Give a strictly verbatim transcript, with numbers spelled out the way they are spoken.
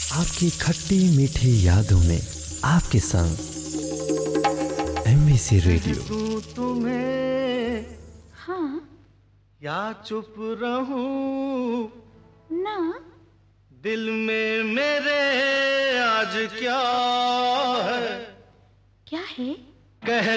आपकी खट्टी मीठी यादों में आपके संग एमबीसी रेडियो। दूं तुम्हें हाँ या चुप रहूं, ना दिल में मेरे आज क्या है क्या है कह